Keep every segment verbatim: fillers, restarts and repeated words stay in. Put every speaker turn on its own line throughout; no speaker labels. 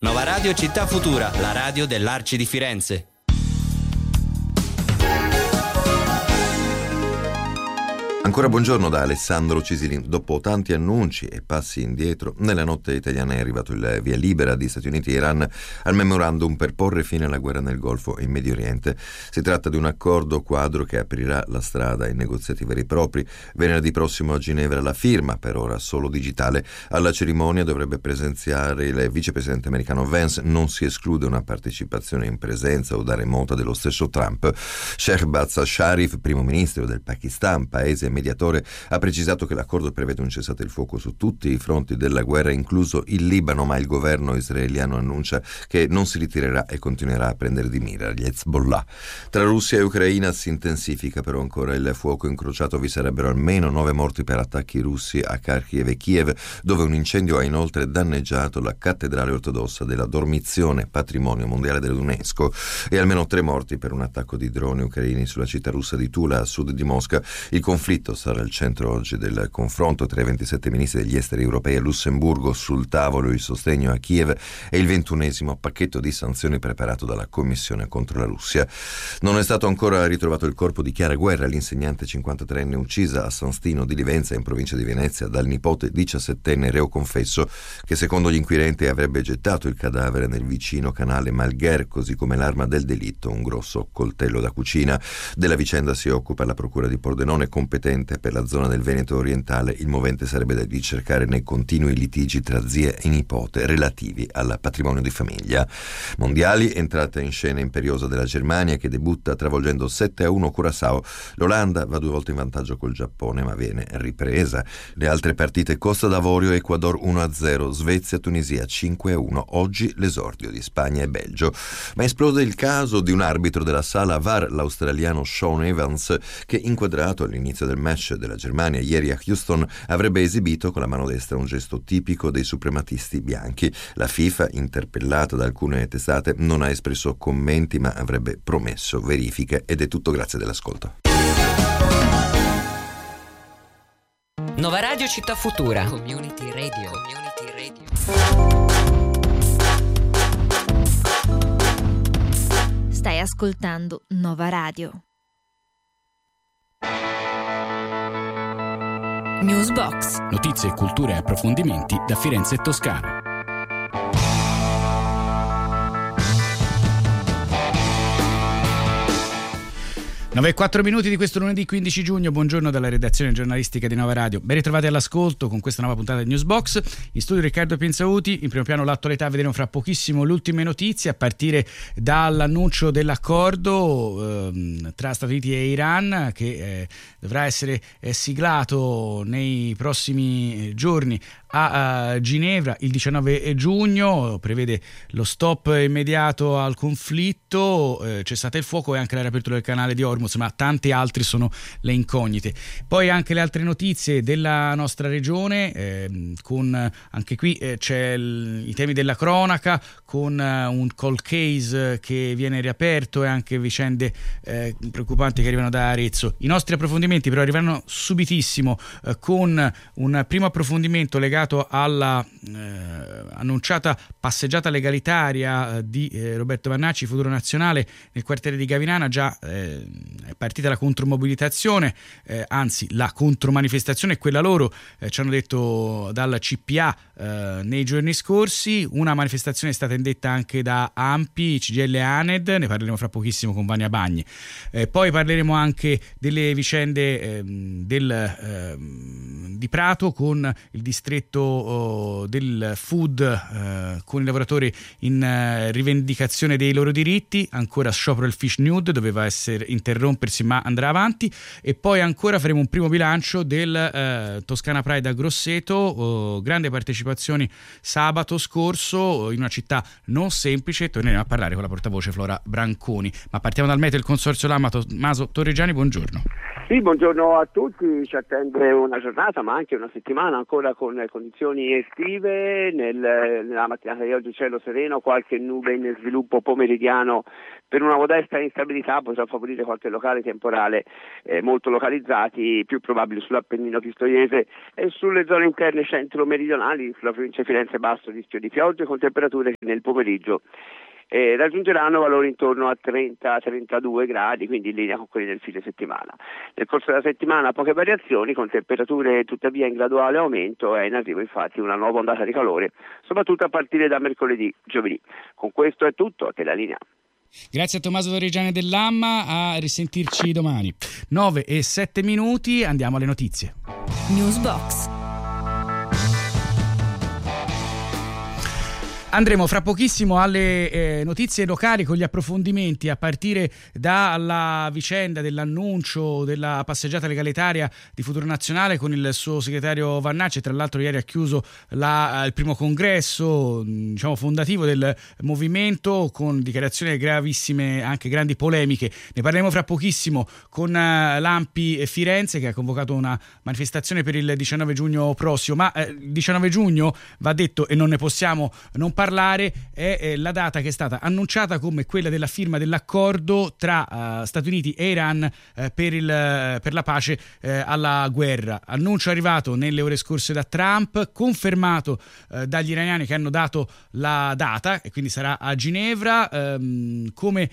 Nova Radio Città Futura, la radio dell'Arci di Firenze.
Ancora buongiorno da Alessandro Cisilin. Dopo tanti annunci e passi indietro, nella notte italiana è arrivato il via libera di Stati Uniti e Iran al memorandum per porre fine alla guerra nel Golfo e in Medio Oriente. Si tratta di un accordo quadro che aprirà la strada ai negoziati veri e propri. Venerdì prossimo a Ginevra la firma, per ora solo digitale. Alla cerimonia dovrebbe presenziare il vicepresidente americano Vance. Non si esclude una partecipazione in presenza o da remota dello stesso Trump. Shehbaz Sharif, primo ministro del Pakistan, paese mediatore, ha precisato che l'accordo prevede un cessate il fuoco su tutti i fronti della guerra, incluso il Libano, ma il governo israeliano annuncia che non si ritirerà e continuerà a prendere di mira gli Hezbollah. Tra Russia e Ucraina si intensifica però ancora il fuoco incrociato. Vi sarebbero almeno nove morti per attacchi russi a Kharkiv e Kiev, dove un incendio ha inoltre danneggiato la cattedrale ortodossa della Dormizione, patrimonio mondiale dell'UNESCO, e almeno tre morti per un attacco di droni ucraini sulla città russa di Tula, a sud di Mosca. Il conflitto sarà al centro oggi del confronto tra i ventisette ministri degli esteri europei a Lussemburgo. Sul tavolo il sostegno a Kiev e il ventunesimo pacchetto di sanzioni preparato dalla Commissione contro la Russia. Non è stato ancora ritrovato il corpo di Chiara Guerra, l'insegnante cinquantatreenne uccisa a San Stino di Livenza, in provincia di Venezia, dal nipote diciassettenne reo confesso, che secondo gli inquirenti avrebbe gettato il cadavere nel vicino canale Malgher, così come l'arma del delitto, un grosso coltello da cucina. Della vicenda si occupa la procura di Pordenone, competente per la zona del Veneto orientale. Il movente sarebbe da ricercare nei continui litigi tra zie e nipote relativi al patrimonio di famiglia. Mondiali, entrata in scena imperiosa della Germania, che debutta travolgendo sette a uno Curaçao. L'Olanda va due volte in vantaggio col Giappone, ma viene ripresa. Le altre partite: Costa d'Avorio Ecuador uno a zero, Svezia Tunisia cinque a uno. Oggi l'esordio di Spagna e Belgio. Ma esplode il caso di un arbitro della sala V A R, l'australiano Sean Evans, che, inquadrato all'inizio del match della Germania ieri a Houston, avrebbe esibito con la mano destra un gesto tipico dei suprematisti bianchi. La FIFA, interpellata da alcune testate, non ha espresso commenti, ma avrebbe promesso verifiche. Ed è tutto, grazie dell'ascolto.
Nova Radio Città Futura.
Community Radio. Community Radio.
Stai ascoltando Nova Radio. Newsbox.
Notizie, cultura e approfondimenti da Firenze e Toscana. nove e quattro minuti di questo lunedì quindici giugno. Buongiorno dalla redazione giornalistica di Nova Radio. Ben ritrovati all'ascolto con questa nuova puntata di Newsbox. In studio Riccardo Pinzauti. In primo piano l'attualità, vedremo fra pochissimo le ultime notizie, a partire dall'annuncio dell'accordo ehm, tra Stati Uniti e Iran, che eh, dovrà essere eh, siglato nei prossimi giorni a uh, Ginevra il diciannove giugno. Prevede lo stop immediato al conflitto, eh, cessate il fuoco e anche la riapertura del canale di Hormuz, ma tanti altri sono le incognite. Poi anche le altre notizie della nostra regione, eh, con anche qui eh, c'è il, i temi della cronaca, con uh, un cold case che viene riaperto e anche vicende eh, preoccupanti che arrivano da Arezzo. I nostri approfondimenti però arriveranno subitissimo, eh, con un primo approfondimento legato alla eh, annunciata passeggiata legalitaria di eh, Roberto Vannacci, Futuro Nazionale, nel quartiere di Gavinana. Già eh, è partita la contromobilitazione, eh, anzi la contromanifestazione è quella loro, eh, ci hanno detto dal C P A eh, nei giorni scorsi. Una manifestazione è stata indetta anche da Ampi, C G I L e ANED, ne parleremo fra pochissimo con Vania Bagni. Eh, poi parleremo anche delle vicende eh, del, eh, di Prato, con il distretto del food, eh, con i lavoratori in eh, rivendicazione dei loro diritti. Ancora sciopero il fish nude, doveva essere interrompersi ma andrà avanti. E poi ancora faremo un primo bilancio del eh, Toscana Pride a Grosseto, oh, grande partecipazione sabato scorso in una città non semplice. Torneremo a parlare con la portavoce Flora Branconi, ma partiamo dal meteo. Il consorzio Lama. Tommaso Torreggiani, buongiorno.
Sì, buongiorno a tutti. Ci attende una giornata ma anche una settimana ancora con condizioni estive, nel, nella mattinata di oggi cielo sereno, qualche nube in sviluppo pomeridiano per una modesta instabilità potrà favorire qualche locale temporale eh, molto localizzati, più probabili sull'Appennino pistoiese e sulle zone interne centro-meridionali, sulla provincia di Firenze basso rischio di piogge con temperature che nel pomeriggio Eh, raggiungeranno valori intorno a trenta trentadue gradi, quindi in linea con quelli del fine settimana. Nel corso della settimana poche variazioni, con temperature tuttavia in graduale aumento, è in arrivo infatti una nuova ondata di calore, soprattutto a partire da mercoledì, giovedì. Con questo è tutto, a te la linea.
Grazie a Tommaso Torrigiani dell'Amma, a risentirci domani. nove e sette minuti, andiamo alle notizie.
Newsbox.
Andremo fra pochissimo alle eh, notizie locali con gli approfondimenti, a partire dalla vicenda dell'annuncio della passeggiata legalitaria di Futuro Nazionale con il suo segretario Vannacci. Tra l'altro ieri ha chiuso la, il primo congresso, diciamo, fondativo del movimento, con dichiarazioni gravissime, anche grandi polemiche. Ne parleremo fra pochissimo con uh, l'Ampi Firenze, che ha convocato una manifestazione per il diciannove giugno prossimo, ma eh, il diciannove giugno, va detto e non ne possiamo non parlare, è eh, la data che è stata annunciata come quella della firma dell'accordo tra uh, Stati Uniti e Iran uh, per, il, uh, per la pace uh, alla guerra. Annuncio arrivato nelle ore scorse da Trump, confermato uh, dagli iraniani che hanno dato la data, e quindi sarà a Ginevra. Um, come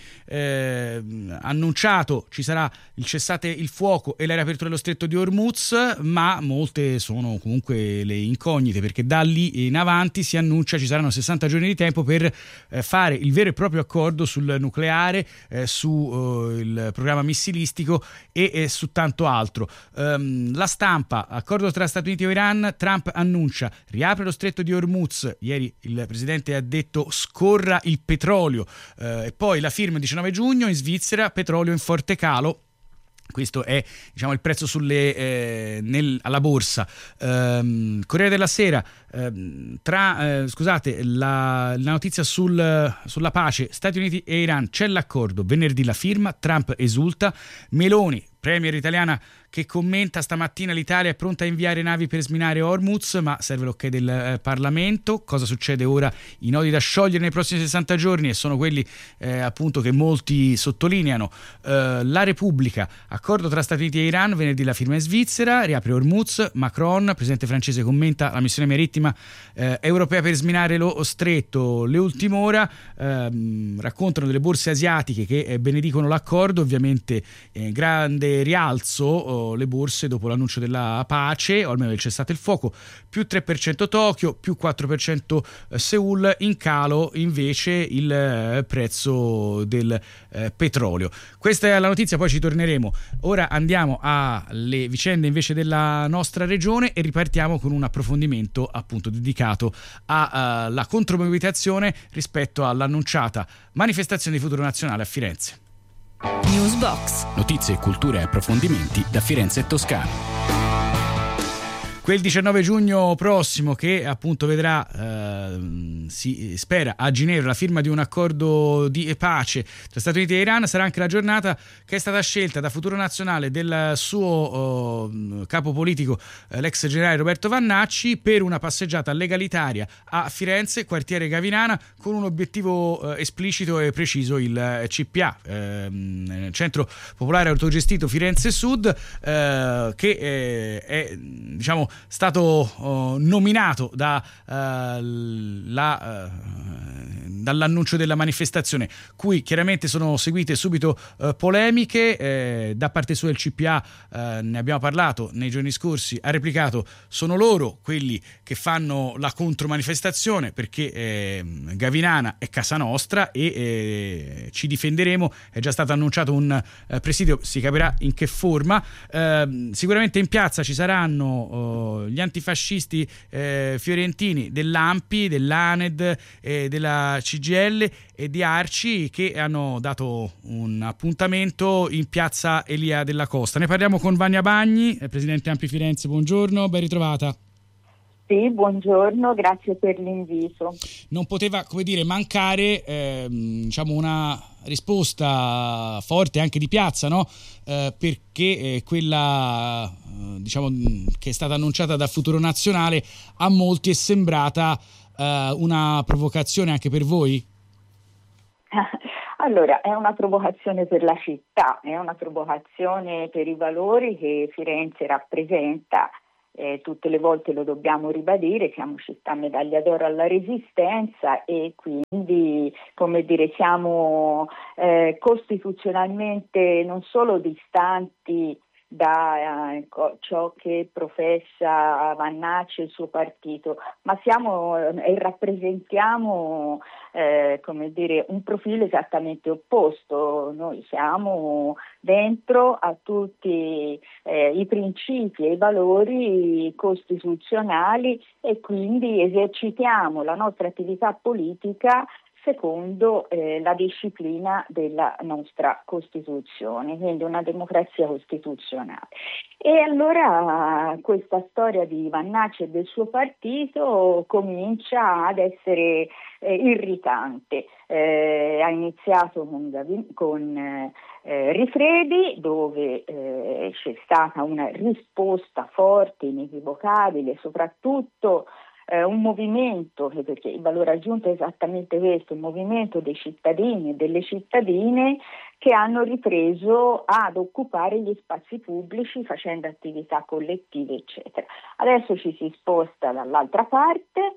uh, annunciato ci sarà il cessate il fuoco e la riapertura dello stretto di Hormuz, ma molte sono comunque le incognite, perché da lì in avanti si annuncia ci saranno sessanta giorni di tempo per eh, fare il vero e proprio accordo sul nucleare, eh, su eh, il programma missilistico e eh, su tanto altro. Um, la stampa: accordo tra Stati Uniti e Iran, Trump annuncia riapre lo stretto di Hormuz, ieri il presidente ha detto scorra il petrolio, eh, e poi la firma il diciannove giugno in Svizzera, petrolio in forte calo. Questo è, diciamo, il prezzo sulle, eh, nel, alla borsa. Um, Corriere della Sera, um, tra, eh, scusate, la, la notizia sul, sulla pace, Stati Uniti e Iran, c'è l'accordo, venerdì la firma, Trump esulta, Meloni, premier italiana, che commenta stamattina: l'Italia è pronta a inviare navi per sminare Hormuz, ma serve l'ok del eh, Parlamento. Cosa succede ora? I nodi da sciogliere nei prossimi sessanta giorni, e sono quelli eh, appunto che molti sottolineano. Eh, la Repubblica: accordo tra Stati Uniti e Iran, venerdì la firma in Svizzera, riapre Hormuz, Macron, presidente francese, commenta la missione marittima eh, europea per sminare lo stretto. Le ultime ora ehm, raccontano delle borse asiatiche che eh, benedicono l'accordo, ovviamente eh, grande rialzo oh, le borse dopo l'annuncio della pace, o almeno del cessate il fuoco, più tre per cento Tokyo, più quattro per cento Seoul, in calo invece il eh, prezzo del eh, petrolio. Questa è la notizia, poi ci torneremo. Ora andiamo alle vicende invece della nostra regione e ripartiamo con un approfondimento appunto dedicato alla uh, contromobilitazione rispetto all'annunciata manifestazione di Futuro Nazionale a Firenze.
Newsbox.
Notizie, cultura e approfondimenti da Firenze e Toscana. Quel diciannove giugno prossimo, che appunto vedrà, eh, si spera, a Ginevra la firma di un accordo di pace tra Stati Uniti e Iran, sarà anche la giornata che è stata scelta da Futuro Nazionale del suo eh, capo politico, eh, l'ex generale Roberto Vannacci, per una passeggiata legalitaria a Firenze, quartiere Gavinana, con un obiettivo eh, esplicito e preciso, il C P A, eh, Centro Popolare Autogestito Firenze Sud, eh, che eh, è, diciamo, stato uh, nominato da, uh, la, uh, dall'annuncio della manifestazione, cui chiaramente sono seguite subito uh, polemiche eh, da parte sua. Del C P A, uh, ne abbiamo parlato nei giorni scorsi, ha replicato: sono loro quelli che fanno la contromanifestazione, perché eh, Gavinana è casa nostra e eh, ci difenderemo. È già stato annunciato un uh, presidio, si capirà in che forma. Uh, sicuramente in piazza ci saranno uh, gli antifascisti eh, fiorentini dell'Ampi, dell'Aned, eh, della C G I L e di Arci, che hanno dato un appuntamento in piazza Elia della Costa. Ne parliamo con Vania Bagni, presidente Ampi Firenze. Buongiorno, ben ritrovata.
Sì, buongiorno, grazie per l'invito.
Non poteva, come dire, mancare ehm, diciamo una risposta forte anche di piazza, no? Eh, perché eh, quella eh, diciamo che è stata annunciata dal Futuro Nazionale a molti è sembrata eh, una provocazione anche per voi?
Allora, è una provocazione per la città, è una provocazione per i valori che Firenze rappresenta. Eh, tutte le volte lo dobbiamo ribadire, siamo città medaglia d'oro alla Resistenza e quindi, come dire, siamo eh, costituzionalmente non solo distanti da eh, ciò che professa Vannacci e il suo partito, ma siamo e eh, rappresentiamo eh, come dire, un profilo esattamente opposto. Noi siamo dentro a tutti eh, i principi e i valori costituzionali e quindi esercitiamo la nostra attività politica secondo eh, la disciplina della nostra Costituzione, quindi una democrazia costituzionale. E allora questa storia di Vannacci e del suo partito comincia ad essere eh, irritante. Eh, ha iniziato con, con eh, Rifredi, dove eh, c'è stata una risposta forte, inequivocabile, soprattutto Eh, un movimento, perché il valore aggiunto è esattamente questo, un movimento dei cittadini e delle cittadine che hanno ripreso ad occupare gli spazi pubblici facendo attività collettive, eccetera. Adesso ci si sposta dall'altra parte,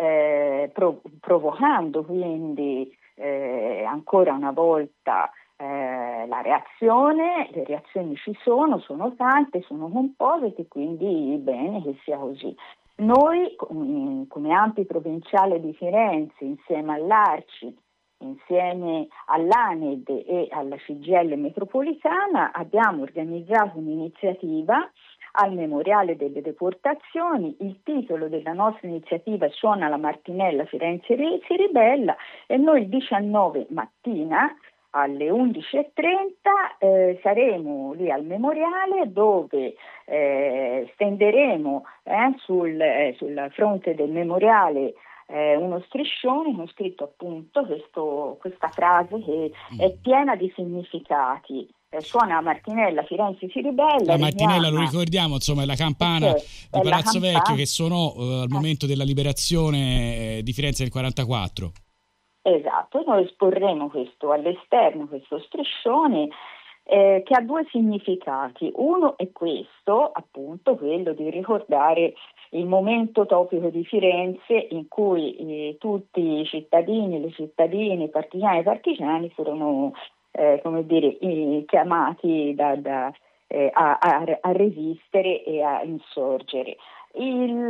eh, prov- provocando quindi eh, ancora una volta eh, la reazione. Le reazioni ci sono, sono tante, sono composite, quindi bene che sia così. Noi, come A M P I provinciale di Firenze, insieme all'Arci, insieme all'ANED e alla C G I L metropolitana, abbiamo organizzato un'iniziativa al Memoriale delle Deportazioni. Il titolo della nostra iniziativa è Suona la Martinella, Firenze si ribella, e noi il diciannove mattina alle undici e trenta eh, saremo lì al Memoriale, dove eh, stenderemo eh, sul, eh, sul fronte del Memoriale eh, uno striscione con scritto appunto questo, questa frase che è piena di significati. Eh, suona la Martinella, Firenze si ribella.
La Martinella, lo ricordiamo, insomma, è la campana
sì,
di Palazzo
campana.
Vecchio che suonò eh, al momento della liberazione eh, di Firenze nel quarantaquattro.
Esatto, noi esporremo questo all'esterno, questo striscione eh, che ha due significati. Uno è questo, appunto, quello di ricordare il momento topico di Firenze in cui eh, tutti i cittadini, le cittadine, i partigiani e i partigiani furono eh, come dire, eh, chiamati da, da, eh, a, a, a resistere e a insorgere. Il,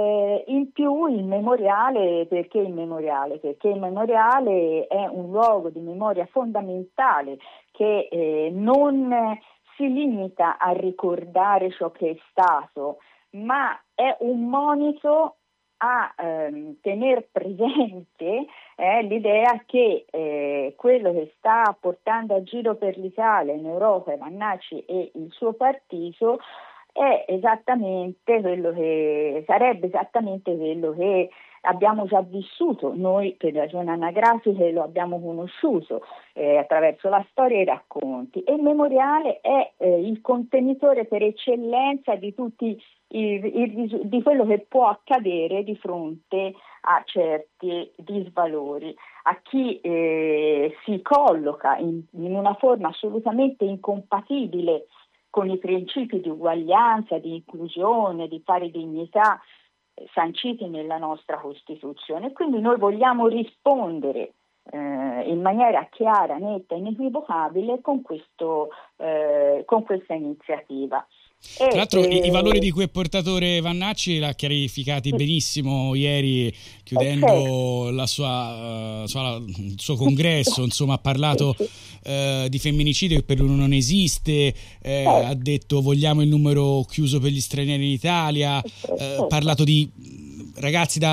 in più il memoriale, perché il memoriale? Perché il memoriale è un luogo di memoria fondamentale che eh, non si limita a ricordare ciò che è stato, ma è un monito a ehm, tener presente eh, l'idea che eh, quello che sta portando a giro per l'Italia, in Europa, Vannacci e il suo partito è esattamente quello che sarebbe esattamente quello che abbiamo già vissuto noi per ragioni anagrafiche, lo abbiamo conosciuto eh, attraverso la storia e i racconti, e il memoriale è eh, il contenitore per eccellenza di tutti il, il, di quello che può accadere di fronte a certi disvalori, a chi eh, si colloca in, in una forma assolutamente incompatibile con i principi di uguaglianza, di inclusione, di pari dignità eh, sanciti nella nostra Costituzione. Quindi noi vogliamo rispondere eh, in maniera chiara, netta, inequivocabile con, questo, eh, con questa iniziativa.
Tra l'altro
e,
i, i valori di cui è portatore Vannacci l'ha chiarificati sì. benissimo ieri, chiudendo certo. la sua, uh, sua, il suo congresso, insomma ha parlato sì, sì. Uh, di femminicidio che per lui non esiste, eh, certo. ha detto vogliamo il numero chiuso per gli stranieri in Italia, ha certo. uh, parlato di ragazzi da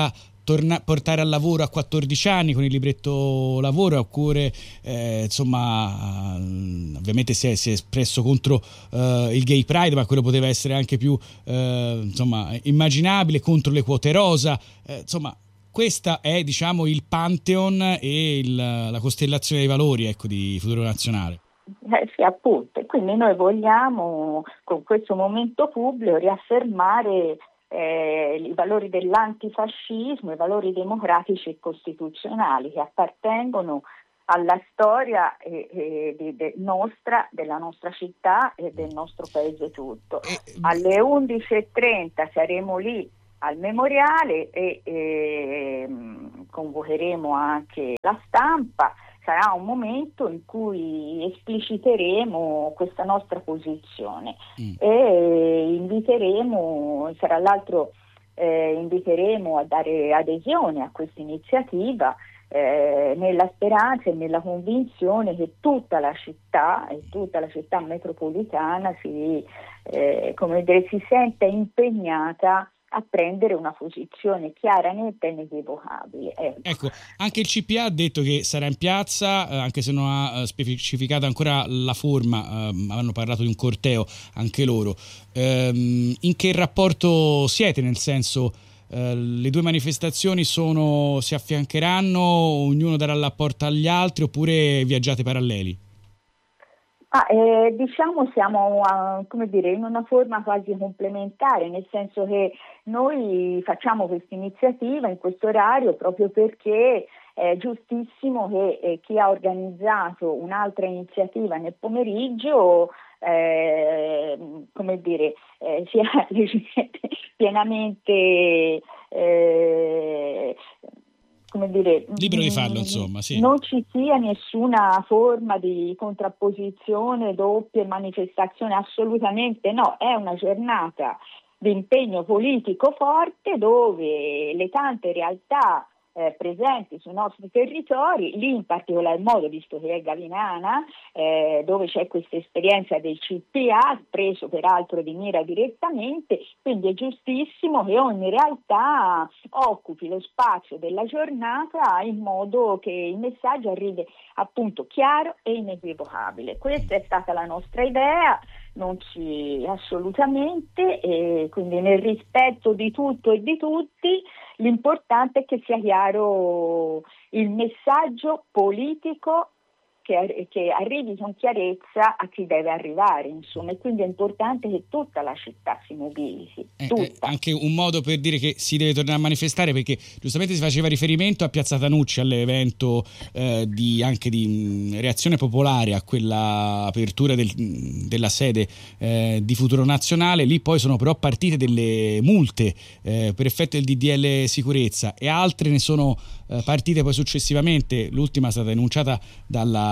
torna- portare al lavoro a quattordici anni con il libretto lavoro, oppure eh, insomma ovviamente si è, si è espresso contro eh, il Gay Pride, ma quello poteva essere anche più eh, insomma immaginabile, contro le quote rosa, eh, insomma questa è, diciamo, il pantheon e il, la costellazione dei valori, ecco, di Futuro Nazionale.
Eh sì, appunto. Quindi noi vogliamo con questo momento pubblico riaffermare eh, i valori dell'antifascismo, i valori democratici e costituzionali che appartengono alla storia eh, eh, de, de nostra, della nostra città e del nostro paese tutto. Alle undici e trenta saremo lì al memoriale e eh, convocheremo anche la stampa. Sarà un momento in cui espliciteremo questa nostra posizione mm. e inviteremo, sarà l'altro, eh, inviteremo a dare adesione a questa iniziativa eh, nella speranza e nella convinzione che tutta la città e tutta la città metropolitana si, eh, come dire, si senta impegnata a prendere una posizione chiara, netta e inequivocabile. Ecco.
ecco, anche il C P A ha detto che sarà in piazza, eh, anche se non ha eh, specificato ancora la forma, eh, hanno parlato di un corteo anche loro. Ehm, in che rapporto siete? Nel senso, eh, le due manifestazioni sono, si affiancheranno, ognuno darà la porta agli altri, oppure viaggiate paralleli?
Ah, eh, diciamo siamo a, come dire, in una forma quasi complementare, nel senso che noi facciamo questa iniziativa in questo orario proprio perché è giustissimo che eh, chi ha organizzato un'altra iniziativa nel pomeriggio eh, come dire, eh, sia pienamente eh, come dire,
libero di farlo, insomma, sì.
Non ci sia nessuna forma di contrapposizione, doppia manifestazione, assolutamente no, è una giornata di impegno politico forte dove le tante realtà eh, presenti sui nostri territori, lì in particolar modo, visto che è Gavinana, eh, dove c'è questa esperienza del C P A, preso peraltro di mira direttamente, quindi è giustissimo che ogni realtà occupi lo spazio della giornata in modo che il messaggio arrivi appunto chiaro e inequivocabile. Questa è stata la nostra idea, non ci assolutamente, e quindi nel rispetto di tutto e di tutti, l'importante è che sia chiaro il messaggio politico che, che arrivi con chiarezza a chi deve arrivare, insomma, e quindi è importante che tutta la città si mobiliti.
È
tutta.
anche un modo per dire che si deve tornare a manifestare, perché giustamente si faceva riferimento a Piazza Tanucci, all'evento eh, di, anche di mh, reazione popolare a quella apertura del, della sede eh, di Futuro Nazionale. Lì poi sono però partite delle multe eh, per effetto del D D L sicurezza, e altre ne sono eh, partite poi successivamente. L'ultima è stata denunciata dalla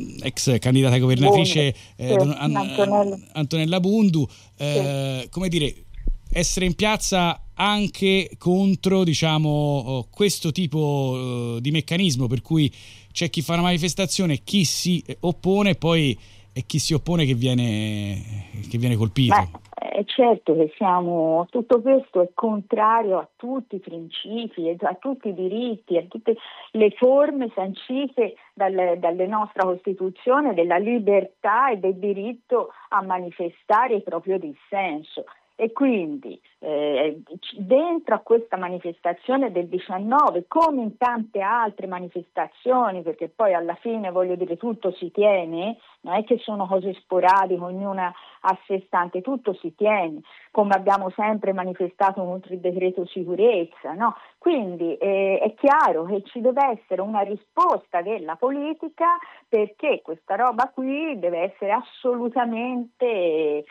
ex candidata governatrice eh,
sì,
An-
Antonella.
Antonella Bundu, eh, sì. Come dire, essere in piazza anche contro, diciamo, questo tipo di meccanismo per cui c'è chi fa una manifestazione, chi si oppone, e poi è chi si oppone che viene, che viene colpito.
Beh, è certo che siamo, tutto questo è contrario a tutti i principi, a tutti i diritti, a tutte le forme sancite dalle, dalle nostra Costituzione della libertà e del diritto a manifestare il proprio dissenso. E quindi eh, dentro a questa manifestazione del diciannove, come in tante altre manifestazioni, perché poi alla fine, voglio dire, tutto si tiene, non è che sono cose sporadiche, ognuna a sé stante, tutto si tiene, come abbiamo sempre manifestato contro il decreto sicurezza, no? Quindi eh, è chiaro che ci deve essere una risposta della politica, perché questa roba qui deve essere assolutamente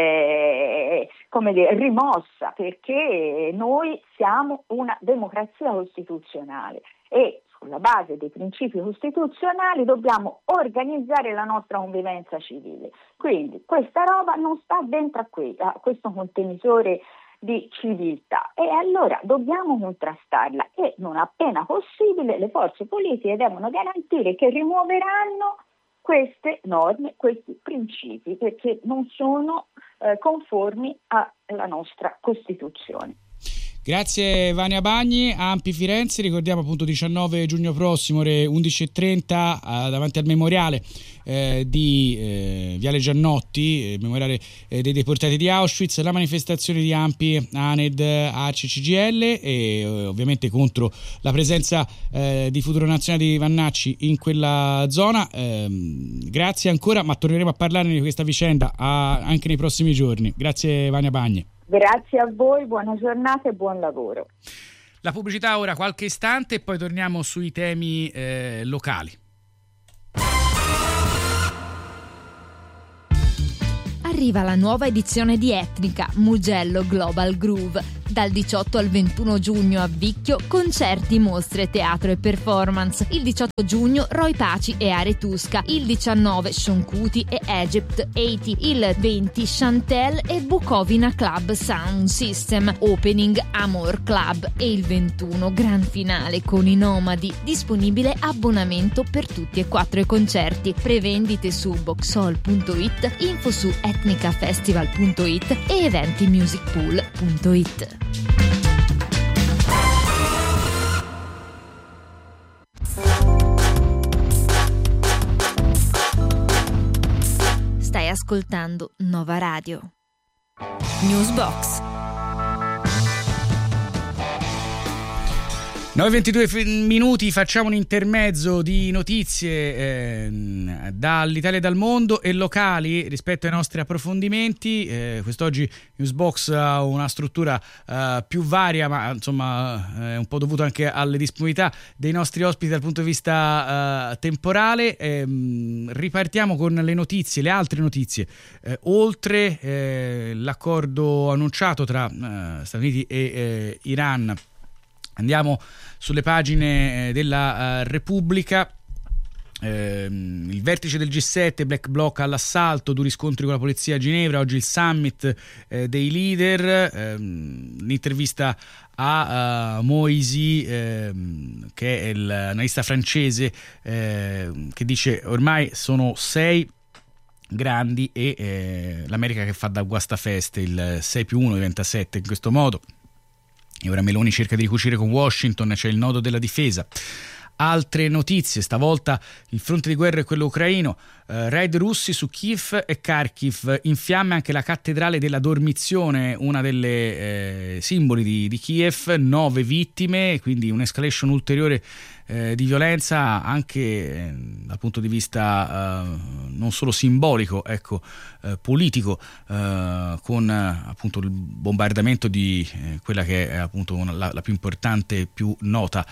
eh, come dire, rimossa, perché noi siamo una democrazia costituzionale e sulla base dei principi costituzionali dobbiamo organizzare la nostra convivenza civile. Quindi questa roba non sta dentro a, que- a questo contenitore di civiltà, e allora dobbiamo contrastarla, e non appena possibile le forze politiche devono garantire che rimuoveranno queste norme, questi principi, perché non sono eh, conformi alla nostra Costituzione.
Grazie Vania Bagni. Ampi Firenze, ricordiamo appunto diciannove giugno prossimo, ore undici e trenta, eh, davanti al memoriale eh, di eh, Viale Giannotti, eh, memoriale eh, dei deportati di Auschwitz, la manifestazione di Ampi, ANED, A C I, C G I L e eh, ovviamente contro la presenza eh, di Futuro Nazionale di Vannacci in quella zona. Eh, grazie ancora, ma torneremo a parlarne di questa vicenda a, anche nei prossimi giorni. Grazie Vania Bagni.
Grazie a voi, buona giornata e buon lavoro.
La pubblicità ora qualche istante e poi torniamo sui temi eh, locali.
Arriva la nuova edizione di Etnica, Mugello Global Groove. Dal diciotto al ventuno giugno a Vicchio, concerti, mostre, teatro e performance. Il diciotto giugno Roy Paci e Aretusca. Il diciannove Sean Kuti e Egypt ottanta. Il venti Chantel e Bukovina Club Sound System. Opening Amor Club. E il ventuno gran finale con i Nomadi. Disponibile abbonamento per tutti e quattro i concerti. Prevendite su boxhall punto it, info su etnicafestival punto it e eventimusicpool punto it. Stai ascoltando Nova Radio. Newsbox.
nove e ventidue minuti, facciamo un intermezzo di notizie eh, dall'Italia e dal mondo e locali rispetto ai nostri approfondimenti. Eh, quest'oggi Newsbox ha una struttura eh, più varia, ma insomma è un po' dovuto anche alle disponibilità dei nostri ospiti dal punto di vista eh, temporale. Eh, ripartiamo con le notizie, le altre notizie. Eh, oltre eh, l'accordo annunciato tra eh, Stati Uniti e eh, Iran, andiamo sulle pagine della uh, Repubblica. Eh, il vertice del G sette, Black Bloc all'assalto, duri scontri con la polizia a Ginevra. Oggi il summit eh, dei leader. Eh, l'intervista a uh, Moisi, eh, che è l'analista francese, eh, che dice ormai sono sei grandi e eh, l'America che fa da guastafeste, il sei più uno diventa sette in questo modo. E ora Meloni cerca di ricucire con Washington, c'è il nodo della difesa. Altre notizie, stavolta il fronte di guerra è quello ucraino. Uh, raid russi su Kiev e Kharkiv, in fiamme anche la cattedrale della dormizione, una delle eh, simboli di, di Kiev, nove vittime, quindi un'escalation ulteriore eh, di violenza anche eh, dal punto di vista eh, non solo simbolico, ecco, eh, politico, eh, con eh, appunto il bombardamento di eh, quella che è appunto una, la, la più importante, più nota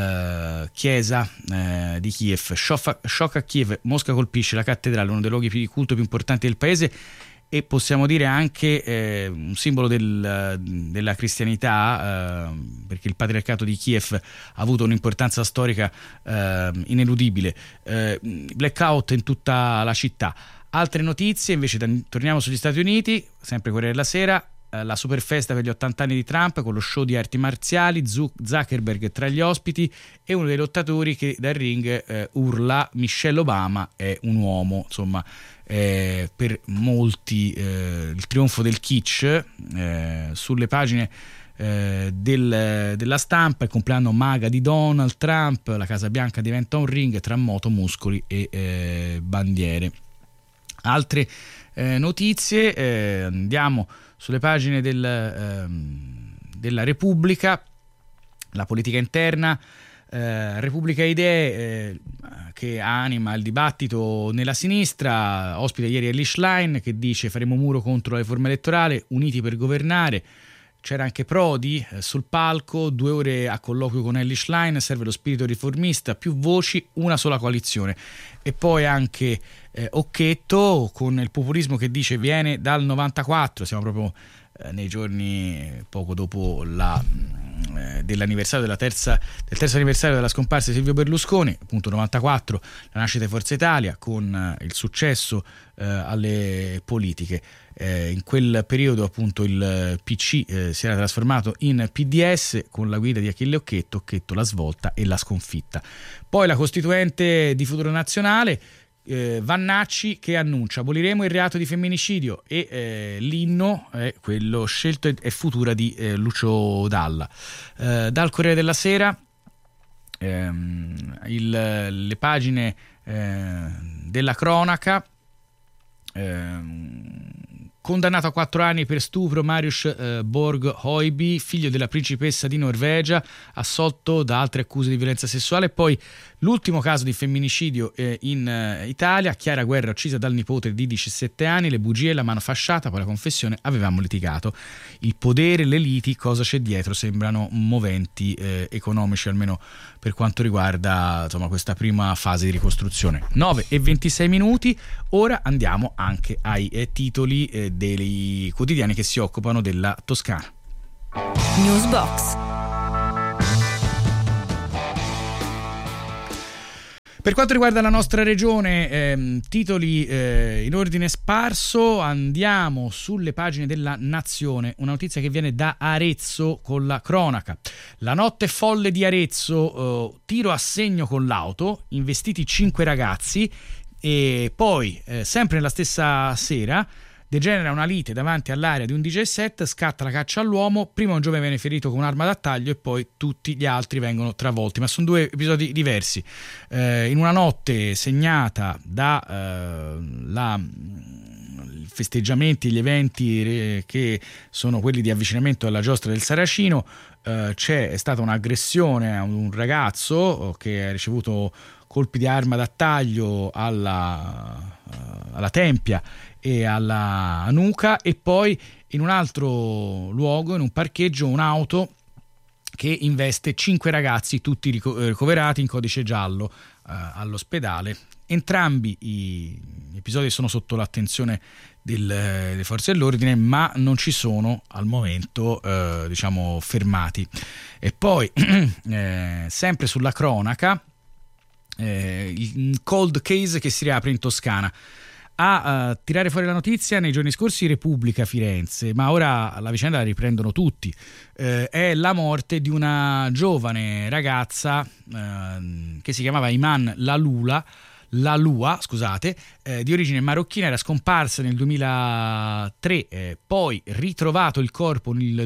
eh, chiesa eh, di Kiev. Shock, shock a Kiev, Mosca colpisce la cattedrale, uno dei luoghi di culto più importanti del paese e possiamo dire anche eh, un simbolo del, della cristianità, eh, perché il patriarcato di Kiev ha avuto un'importanza storica eh, ineludibile. Eh, blackout in tutta la città. Altre notizie invece, torniamo sugli Stati Uniti, sempre Corriere della Sera. La super festa per gli ottanta anni di Trump con lo show di arti marziali, Zuckerberg tra gli ospiti e uno dei lottatori che dal ring eh, urla Michelle Obama è un uomo. Insomma, eh, per molti eh, il trionfo del kitsch. Eh, sulle pagine eh, del, della stampa, il compleanno maga di Donald Trump, la Casa Bianca diventa un ring tra moto, muscoli e eh, bandiere. Altre eh, notizie, eh, andiamo sulle pagine del, ehm, della Repubblica, la politica interna, eh, Repubblica Idee eh, che anima il dibattito nella sinistra, ospite ieri Elly Schlein che dice faremo muro contro la riforma elettorale, uniti per governare. C'era anche Prodi eh, sul palco, due ore a colloquio con Elly Schlein, serve lo spirito riformista, più voci, una sola coalizione. E poi anche eh, Occhetto con il populismo che dice viene dal novantaquattro, siamo proprio eh, nei giorni poco dopo la, eh, dell'anniversario della terza, del terzo anniversario della scomparsa di Silvio Berlusconi, appunto novantaquattro, la nascita di Forza Italia con eh, il successo eh, alle politiche. Eh, in quel periodo appunto il P C eh, si era trasformato in P D S con la guida di Achille Occhetto, Occhetto la svolta e la sconfitta. Poi la Costituente di Futuro Nazionale eh, Vannacci che annuncia: aboliremo il reato di femminicidio, e eh, l'inno è quello scelto e, e futura di eh, Lucio Dalla. Eh, dal Corriere della Sera ehm, il, le pagine eh, della cronaca. ehm, Condannato a quattro anni per stupro Marius eh, Borg Høiby, figlio della principessa di Norvegia, assolto da altre accuse di violenza sessuale. Poi l'ultimo caso di femminicidio eh, in eh, Italia: Chiara Guerra uccisa dal nipote di diciassette anni, le bugie, la mano fasciata, poi la confessione: avevamo litigato. Il potere, le liti, cosa c'è dietro? Sembrano moventi eh, economici, almeno per quanto riguarda, insomma, questa prima fase di ricostruzione. nove e ventisei minuti, ora andiamo anche ai eh, titoli eh, dei quotidiani che si occupano della Toscana.
Newsbox.
Per quanto riguarda la nostra regione, ehm, titoli eh, in ordine sparso, andiamo sulle pagine della Nazione. Una notizia che viene da Arezzo con la cronaca. La notte folle di Arezzo, eh, tiro a segno con l'auto, investiti cinque ragazzi, e poi, eh, sempre nella stessa sera, degenera una lite davanti all'area di un D J set, scatta la caccia all'uomo, prima un giovane viene ferito con un'arma da taglio e poi tutti gli altri vengono travolti, ma sono due episodi diversi. Eh, in una notte segnata da eh, la festeggiamenti, gli eventi eh, che sono quelli di avvicinamento alla giostra del Saracino, eh, c'è stata un'aggressione a un ragazzo che ha ricevuto colpi di arma da taglio alla, alla tempia e alla nuca, e poi in un altro luogo, in un parcheggio, un'auto che investe cinque ragazzi, tutti ricoverati in codice giallo eh, all'ospedale. Entrambi i episodi sono sotto l'attenzione del, delle forze dell'ordine, ma non ci sono al momento eh, diciamo fermati. E poi eh, sempre sulla cronaca, eh, il cold case che si riapre in Toscana. A uh, tirare fuori la notizia nei giorni scorsi Repubblica Firenze, ma ora la vicenda la riprendono tutti. Eh, è la morte di una giovane ragazza eh, che si chiamava Iman Lalula, Lalua, scusate, eh, di origine marocchina. Era scomparsa nel duemilatré, eh, poi ritrovato il corpo nel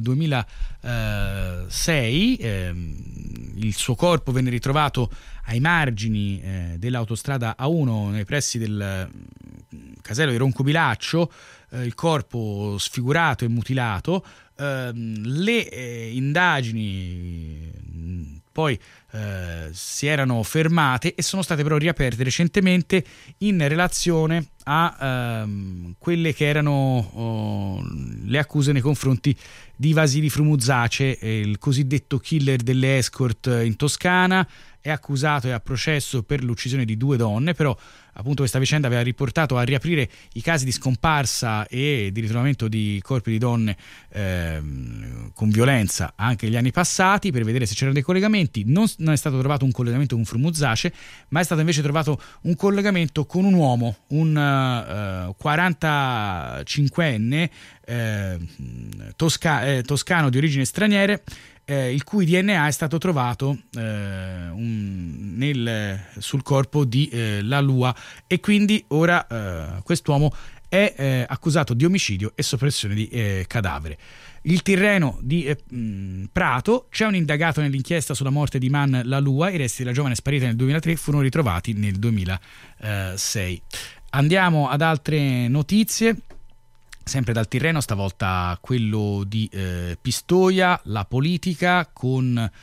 duemilasei. Eh, il suo corpo venne ritrovato ai margini eh, dell'autostrada A uno nei pressi del eh, casello di Roncobilaccio, eh, il corpo sfigurato e mutilato. Eh, le eh, indagini mh, poi eh, si erano fermate e sono state però riaperte recentemente in relazione a ehm, quelle che erano oh, le accuse nei confronti di Vasili Frumuzzace, eh, il cosiddetto killer delle escort in Toscana. È accusato e a processo per l'uccisione di due donne, però appunto questa vicenda aveva riportato a riaprire i casi di scomparsa e di ritrovamento di corpi di donne ehm, con violenza anche negli anni passati, per vedere se c'erano dei collegamenti. Non, non è stato trovato un collegamento con Frumuzzace, ma è stato invece trovato un collegamento con un uomo, un uh, quarantacinquenne eh, tosca- eh, toscano di origini straniere, Eh, il cui D N A è stato trovato eh, un, nel, sul corpo di eh, Lalua, e quindi ora eh, quest'uomo è eh, accusato di omicidio e soppressione di eh, cadavere. Il Tirreno di eh, Prato: c'è un indagato nell'inchiesta sulla morte di Iman Lalua, i resti della giovane sparita nel duemilatré furono ritrovati nel duemilasei. Andiamo ad altre notizie. Sempre dal Tirreno, stavolta quello di eh, Pistoia, la politica con eh,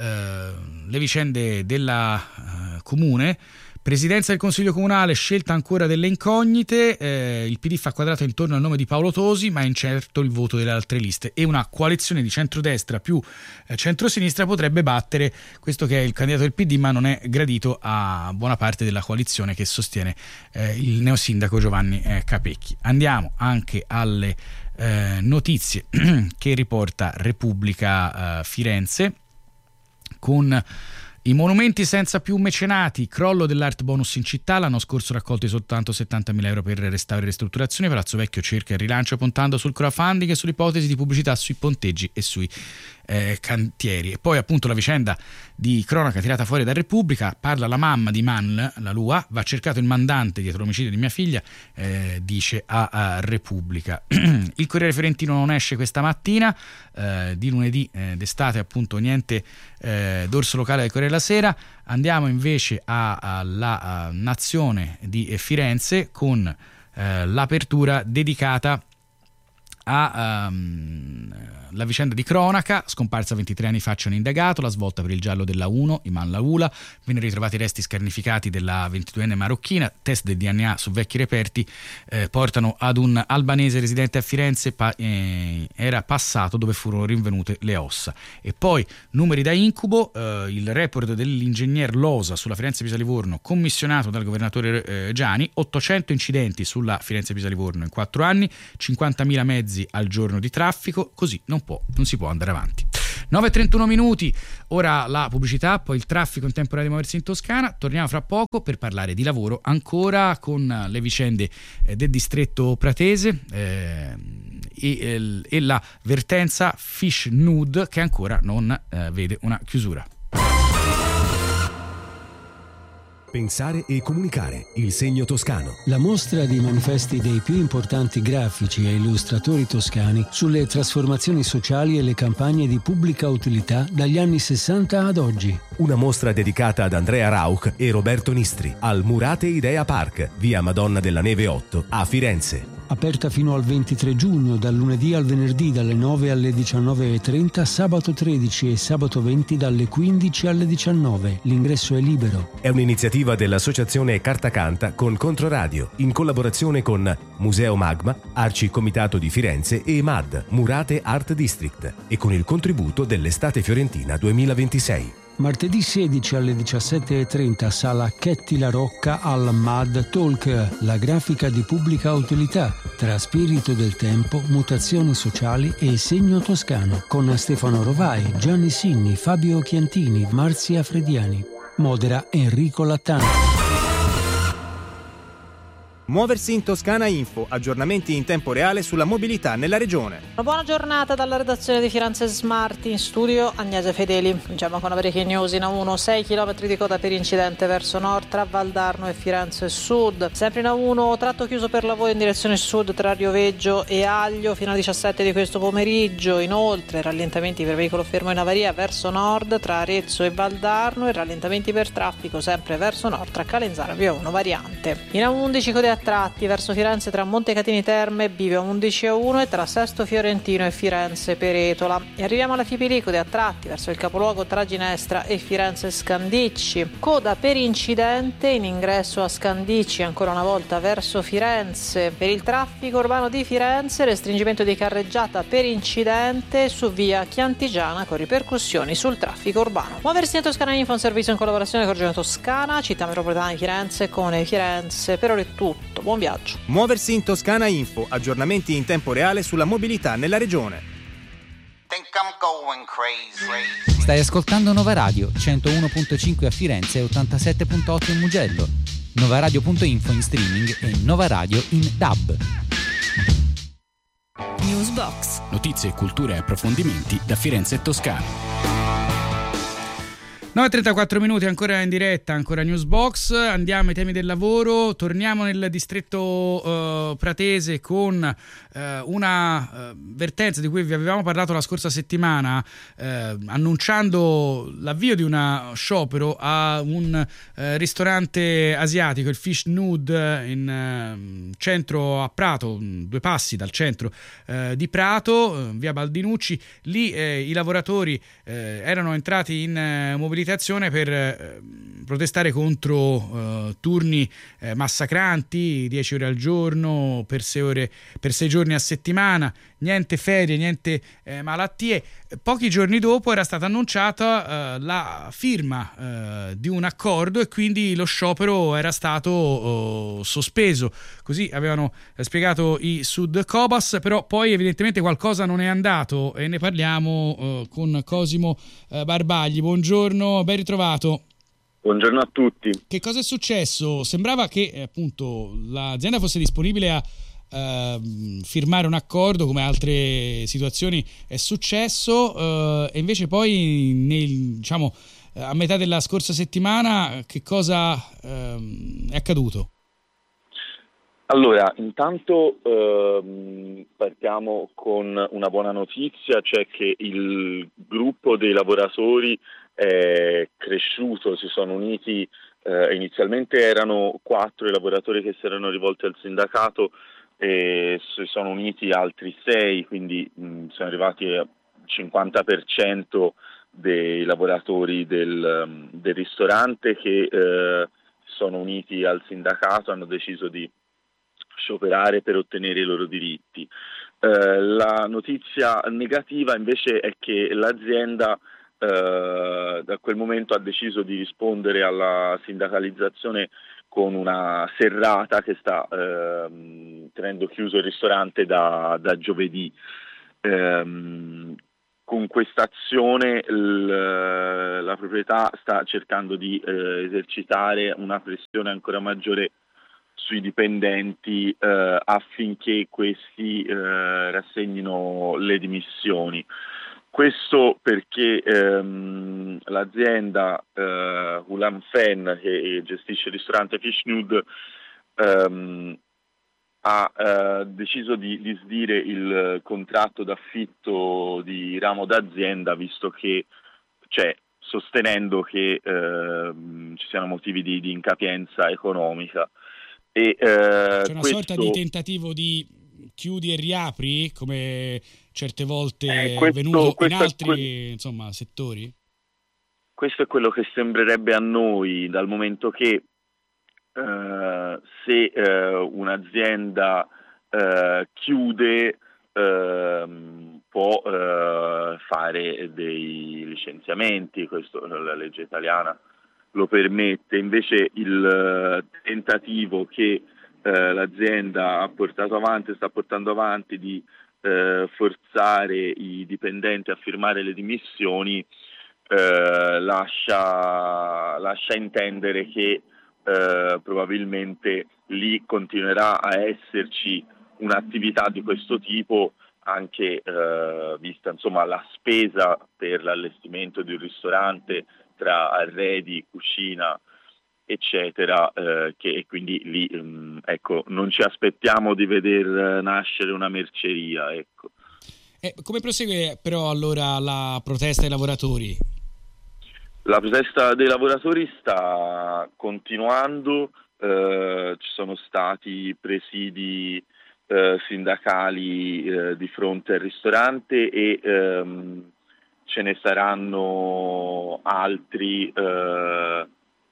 le vicende della eh, comune. Presidenza del Consiglio Comunale, scelta ancora delle incognite, eh, il P D fa quadrato intorno al nome di Paolo Tosi, ma è incerto il voto delle altre liste, e una coalizione di centrodestra più eh, centrosinistra potrebbe battere questo che è il candidato del P D, ma non è gradito a buona parte della coalizione che sostiene eh, il neosindaco Giovanni eh, Capecchi. Andiamo anche alle eh, notizie che riporta Repubblica eh, Firenze, con i monumenti senza più mecenati, crollo dell'art bonus in città, l'anno scorso raccolti soltanto settantamila euro per restauro e ristrutturazione. Palazzo Vecchio cerca il rilancio puntando sul crowdfunding e sull'ipotesi di pubblicità sui ponteggi e sui eh, cantieri. E poi appunto la vicenda di cronaca tirata fuori da Repubblica, parla la mamma di Man, la Lua, va cercato il mandante dietro l'omicidio di mia figlia, eh, dice a, a Repubblica. Il Corriere Fiorentino non esce questa mattina, eh, di lunedì eh, d'estate appunto niente eh, dorso locale del Corriere della Sera. Andiamo invece alla Nazione di Firenze con eh, l'apertura dedicata a um, la vicenda di cronaca, scomparsa ventitré anni fa c'è un indagato, la svolta per il giallo della uno, Iman Laula, vennero ritrovati i resti scarnificati della ventiduenne marocchina, test del D N A su vecchi reperti eh, portano ad un albanese residente a Firenze, pa- eh, era passato dove furono rinvenute le ossa. E poi numeri da incubo, eh, il report dell'ingegner Losa sulla Firenze-Pisa-Livorno commissionato dal governatore eh, Giani, ottocento incidenti sulla Firenze-Pisa-Livorno in quattro anni, cinquantamila mezzi al giorno di traffico, così non può, non si può andare avanti. nove e trentuno minuti, ora la pubblicità, poi il traffico in tempo reale di Muoversi in Toscana. Torniamo fra poco per parlare di lavoro ancora con le vicende eh, del distretto pratese eh, e, e la vertenza Fish Nude che ancora non eh, vede una chiusura.
Pensare e comunicare, il segno toscano.
La mostra di manifesti dei più importanti grafici e illustratori toscani sulle trasformazioni sociali e le campagne di pubblica utilità dagli anni sessanta ad oggi.
Una mostra dedicata ad Andrea Rauch e Roberto Nistri al Murate Idea Park, via Madonna della Neve otto, a Firenze.
Aperta fino al ventitré giugno, dal lunedì al venerdì dalle nove alle diciannove e trenta, sabato tredici e sabato venti dalle quindici alle diciannove. L'ingresso è libero.
È un'iniziativa dell'associazione Carta Canta con Controradio, in collaborazione con Museo Magma, Arci Comitato di Firenze e M A D, Murate Art District, e con il contributo dell'Estate Fiorentina duemilaventisei.
Martedì sedici alle diciassette e trenta, sala Chetti La Rocca al M A D Talk, la grafica di pubblica utilità, tra spirito del tempo, mutazioni sociali e segno toscano, con Stefano Rovai, Gianni Sinni, Fabio Chiantini, Marzia Frediani. Modera Enrico Lattanti.
Muoversi in Toscana Info, aggiornamenti in tempo reale sulla mobilità nella regione.
Una buona giornata dalla redazione di Firenze Smart, in studio Agnese Fedeli. Cominciamo con la breaking news in A uno, sei chilometri di coda per incidente verso nord tra Valdarno e Firenze Sud. Sempre in A uno, tratto chiuso per lavoro in direzione sud tra Rioveggio e Aglio fino alle diciassette di questo pomeriggio. Inoltre rallentamenti per veicolo fermo in avaria verso nord tra Arezzo e Valdarno e rallentamenti per traffico sempre verso nord tra Calenzano e Via uno variante. In A undici code a tratti verso Firenze tra Montecatini Terme e Bivio undici a uno e tra Sesto Fiorentino e Firenze Peretola. E arriviamo alla Fipilicode a tratti verso il capoluogo tra Ginestra e Firenze Scandicci. Coda per incidente in ingresso a Scandicci ancora una volta verso Firenze. Per il traffico urbano di Firenze restringimento di carreggiata per incidente su via Chiantigiana con ripercussioni sul traffico urbano. Muoversi in Toscana Info, un servizio in collaborazione con Regione Toscana, Città Metropolitana di Firenze, Comune di Firenze. Per ora è tutto. Buon viaggio.
Muoversi in Toscana Info, aggiornamenti in tempo reale sulla mobilità nella regione.
Stai ascoltando Nova Radio, centouno virgola cinque a Firenze e ottantasette virgola otto in Mugello. Novaradio punto info in streaming e Nova Radio in D A B.
Newsbox.
Notizie, cultura e approfondimenti da Firenze e Toscana. nove e trentaquattro minuti, ancora in diretta, ancora Newsbox. Andiamo ai temi del lavoro, torniamo nel distretto uh, pratese con uh, una uh, vertenza di cui vi avevamo parlato la scorsa settimana, uh, annunciando l'avvio di una sciopero a un uh, ristorante asiatico, il Fish Nude, in uh, centro a Prato, due passi dal centro uh, di Prato, uh, via Baldinucci. Lì uh, i lavoratori uh, erano entrati in uh, mobilità per eh, protestare contro eh, turni eh, massacranti, dieci ore al giorno per sei ore per sei giorni a settimana, niente ferie, niente eh, malattie. Pochi giorni dopo era stata annunciata eh, la firma eh, di un accordo e quindi lo sciopero era stato eh, sospeso. Così avevano eh, spiegato i Sud Cobas, però poi evidentemente qualcosa non è andato e ne parliamo eh, con Cosimo eh, Barbagli. Buongiorno. Ben ritrovato.
Buongiorno a tutti.
Che cosa è successo? Sembrava che eh, appunto l'azienda fosse disponibile a, eh, firmare un accordo, come altre situazioni è successo, eh, e invece poi nel, diciamo, a metà della scorsa settimana che cosa eh, è accaduto?
Allora, intanto ehm, partiamo con una buona notizia, cioè che il gruppo dei lavoratori è cresciuto, si sono uniti, eh, inizialmente erano quattro i lavoratori che si erano rivolti al sindacato e si sono uniti altri sei, quindi mh, sono arrivati al cinquanta per cento dei lavoratori del, del ristorante che eh, sono uniti al sindacato, hanno deciso di scioperare per ottenere i loro diritti. Eh, la notizia negativa invece è che l'azienda eh, da quel momento ha deciso di rispondere alla sindacalizzazione con una serrata che sta eh, tenendo chiuso il ristorante da, da giovedì. Eh, con questa azione l- la proprietà sta cercando di eh, esercitare una pressione ancora maggiore sui dipendenti eh, affinché questi eh, rassegnino le dimissioni. Questo perché ehm, l'azienda eh, Hulam Fen, che gestisce il ristorante Fish Nude, ehm, ha eh, deciso di disdire il contratto d'affitto di ramo d'azienda, visto che, cioè, sostenendo che eh, ci siano motivi di, di incapienza economica. E, eh,
C'è una
questo...
sorta di tentativo di chiudi e riapri, come certe volte
eh,
è
questo,
avvenuto
questo
in altri
que...
insomma, settori?
Questo è quello che sembrerebbe a noi, dal momento che Uh, se uh, un'azienda uh, chiude uh, può uh, fare dei licenziamenti, questo la legge italiana lo permette. Invece il uh, tentativo che uh, l'azienda ha portato avanti, sta portando avanti, di uh, forzare i dipendenti a firmare le dimissioni uh, lascia, lascia intendere che Uh, probabilmente lì continuerà a esserci un'attività di questo tipo, anche uh, vista insomma la spesa per l'allestimento di un ristorante tra arredi, cucina eccetera, uh, che e quindi lì um, ecco, non ci aspettiamo di veder nascere una merceria, ecco.
Eh, come prosegue però allora la protesta dei lavoratori?
La protesta dei lavoratori sta continuando, eh, ci sono stati presidi eh, sindacali eh, di fronte al ristorante e ehm, ce ne saranno altri eh,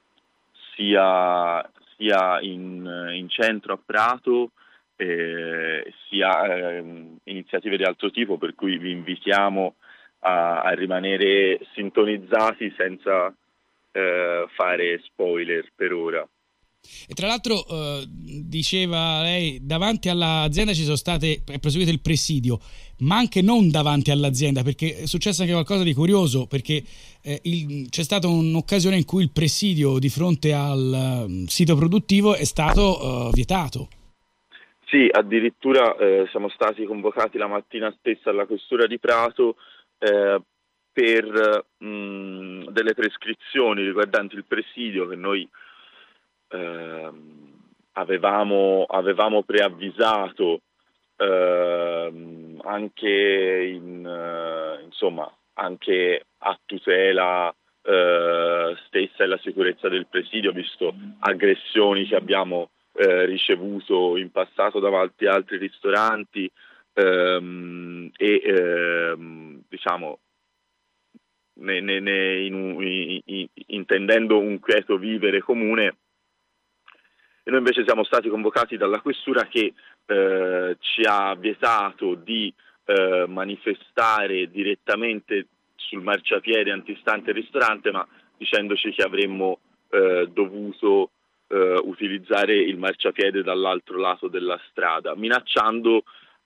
sia, sia in, in centro a Prato, eh, sia eh, iniziative di altro tipo, per cui vi invitiamo A, a rimanere sintonizzati senza eh, fare spoiler per ora.
E tra l'altro eh, diceva lei, davanti all'azienda ci sono state, è proseguito il presidio, ma anche non davanti all'azienda, perché è successo anche qualcosa di curioso, perché eh, il, c'è stata un'occasione in cui il presidio di fronte al uh, sito produttivo è stato uh, vietato.
Sì, addirittura eh, siamo stati convocati la mattina stessa alla questura di Prato Eh, per mh, delle prescrizioni riguardanti il presidio che noi eh, avevamo, avevamo preavvisato eh, anche in, eh, insomma anche a tutela eh, stessa e la sicurezza del presidio, visto aggressioni che abbiamo eh, ricevuto in passato davanti a altri ristoranti. Um, e um, diciamo ne, ne, ne in, in, in, intendendo un quieto vivere comune, e noi invece siamo stati convocati dalla questura che uh, ci ha vietato di uh, manifestare direttamente sul marciapiede antistante il ristorante, ma dicendoci che avremmo uh, dovuto uh, utilizzare il marciapiede dall'altro lato della strada, minacciando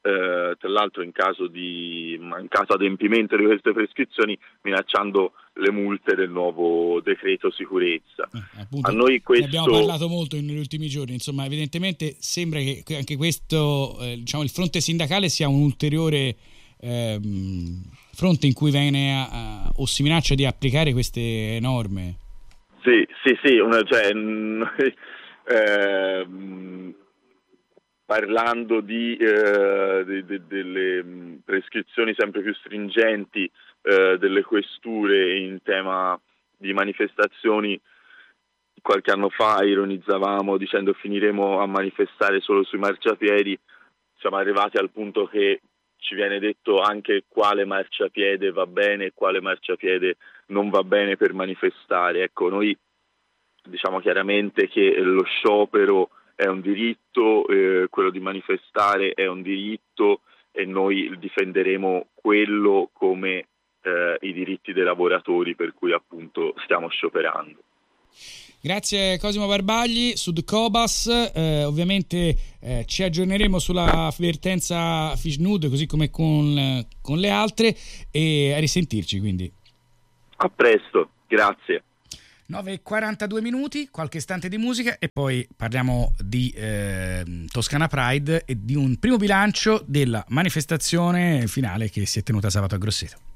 eh, tra l'altro in caso di mancato adempimento di queste prescrizioni minacciando le multe del nuovo decreto sicurezza.
Eh, appunto,
a noi questo...
Ne abbiamo parlato molto negli ultimi giorni, insomma evidentemente sembra che anche questo, eh, diciamo, il fronte sindacale sia un ulteriore ehm, fronte in cui viene a, a, o si minaccia di applicare queste norme.
Sì, sì, sì, una, cioè, eh, parlando di, eh, de, de, delle prescrizioni sempre più stringenti eh, delle questure in tema di manifestazioni, qualche anno fa ironizzavamo dicendo finiremo a manifestare solo sui marciapiedi, siamo arrivati al punto che ci viene detto anche quale marciapiede va bene e quale marciapiede non va bene per manifestare. Ecco, noi diciamo chiaramente che lo sciopero è un diritto, eh, quello di manifestare è un diritto e noi difenderemo quello come eh, i diritti dei lavoratori per cui appunto stiamo scioperando.
Grazie Cosimo Barbagli, Sudcobas, eh, ovviamente eh, ci aggiorneremo sulla vertenza Fishnud così come con, con le altre e a risentirci quindi.
A presto, grazie.
nove e quarantadue minuti, qualche istante di musica e poi parliamo di eh, Toscana Pride e di un primo bilancio della manifestazione finale che si è tenuta sabato a Grosseto.